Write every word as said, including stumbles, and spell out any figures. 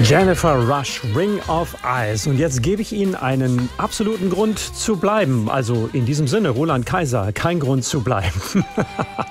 Jennifer Rush, Ring of Ice. Und jetzt gebe ich Ihnen einen absoluten Grund zu bleiben. Also in diesem Sinne, Roland Kaiser, kein Grund zu bleiben.